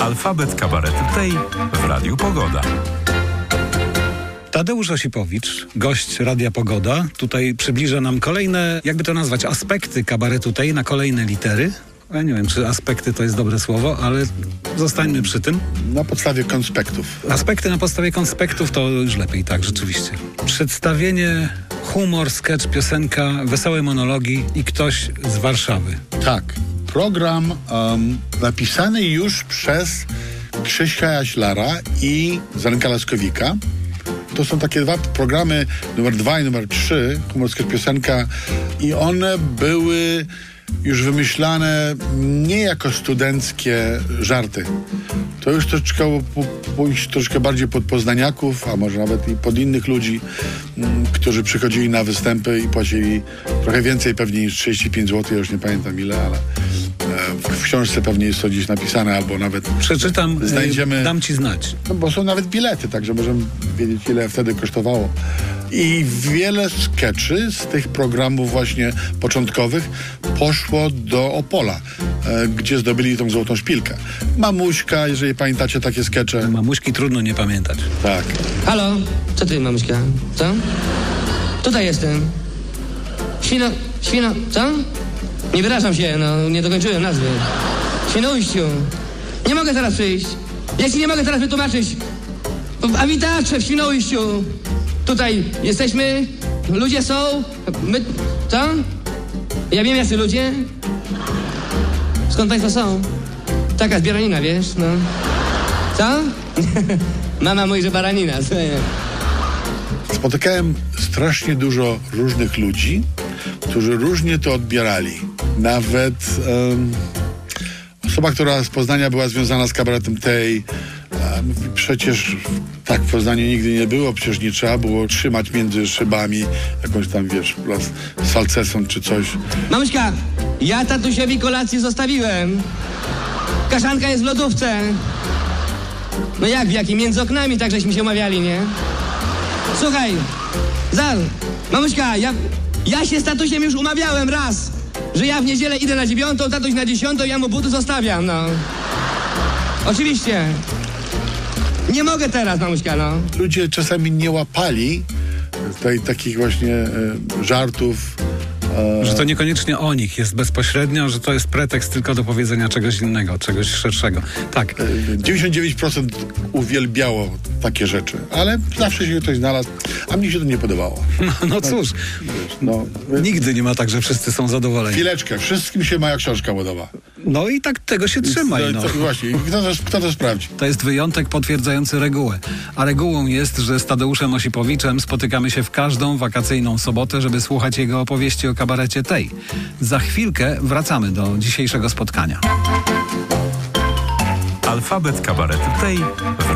Alfabet kabaretu tej w Radiu Pogoda. Tadeusz Osipowicz, gość Radia Pogoda, tutaj przybliża nam kolejne, jakby to nazwać, aspekty kabaretu tej na kolejne litery. Ja nie wiem, czy aspekty to jest dobre słowo, ale zostańmy przy tym. Na podstawie konspektów. Aspekty na podstawie konspektów to już lepiej, tak, rzeczywiście. Przedstawienie, humor, sketch, piosenka, wesołe monologi i ktoś z Warszawy. Tak. Program napisany już przez Krzyśka Jaślara i Zanka Laskowika. To są takie dwa programy, numer 2 i numer 3, humor, sketch, piosenka, i one były już wymyślane nie jako studenckie żarty. To już troszeczkę pójść troszkę bardziej pod poznaniaków, a może nawet i pod innych ludzi, którzy przychodzili na występy i płacili trochę więcej pewnie niż 35 zł, ja już nie pamiętam ile, ale w książce pewnie jest to gdzieś napisane, albo nawet Przeczytam, znajdziemy, dam ci znać. No bo są nawet bilety, także możemy wiedzieć, ile wtedy kosztowało. I wiele skeczy z tych programów właśnie początkowych poszło do Opola, gdzie zdobyli tą złotą szpilkę. Mamuśka, jeżeli pamiętacie takie skecze. Mamuśki trudno nie pamiętać. Tak. Halo? Co ty, mamuśka? Co? Tutaj jestem. Świno, co? Nie wyrażam się, no, nie dokończyłem nazwy. Świnoujściu. Nie mogę teraz przyjść. Ja ci nie mogę teraz wytłumaczyć. A witacze w Świnoujściu. Tutaj jesteśmy, ludzie są, my, co? Ja wiem, jacy ludzie. Skąd państwo są? Taka z Bieranina, wiesz, no. Co? Mama mówi, że baranina. Spotykałem strasznie dużo różnych ludzi, którzy różnie to odbierali. Nawet osoba, która z Poznania była związana z kabaretem tej, mówi, przecież tak w Poznaniu nigdy nie było, przecież nie trzeba było trzymać między szybami jakąś tam, wiesz, salcesą czy coś. Mamuśka, ja tatusiowi kolację zostawiłem. Kaszanka jest w lodówce. No jak, w jakim? Między oknami tak żeśmy się umawiali, nie? Słuchaj, mamuśka, ja się z tatusiem już umawiałem raz, że ja w niedzielę idę na 9, tatuś na 10, ja mu buty zostawiam, no. Oczywiście. Nie mogę teraz, mamuśka, no. Ludzie czasami nie łapali tutaj takich właśnie żartów. Że to niekoniecznie o nich jest bezpośrednio, że to jest pretekst tylko do powiedzenia czegoś innego, czegoś szerszego. Tak. 99% uwielbiało takie rzeczy, ale zawsze się ktoś znalazł, a mnie się to nie podobało. No cóż, nigdy nie ma tak, że wszyscy są zadowoleni. Chwileczkę, wszystkim się moja książka podoba. No i tak tego się trzymaj, no. Właśnie, kto to sprawdzi? To jest wyjątek potwierdzający regułę. A regułą jest, że z Tadeuszem Osipowiczem spotykamy się w każdą wakacyjną sobotę, żeby słuchać jego opowieści o kabarecie tej. Za chwilkę wracamy do dzisiejszego spotkania. Alfabet kabaretu tej w